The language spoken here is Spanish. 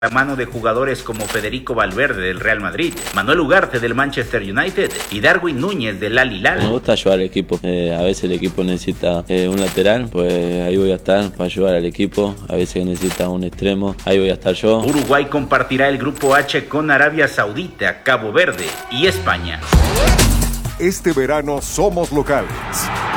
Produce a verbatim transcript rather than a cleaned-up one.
la mano de jugadores como Federico Valverde del Real Madrid, Manuel Ugarte del Manchester United y Darwin Núñez del Al Hilal. Me gusta ayudar al equipo, eh, a veces el equipo necesita eh, un lateral, pues ahí voy a estar para ayudar al equipo, a veces necesita un extremo, ahí voy a estar yo. Uruguay compartirá el grupo H con Arabia Saudita, Cabo Verde y España. Este verano somos locales.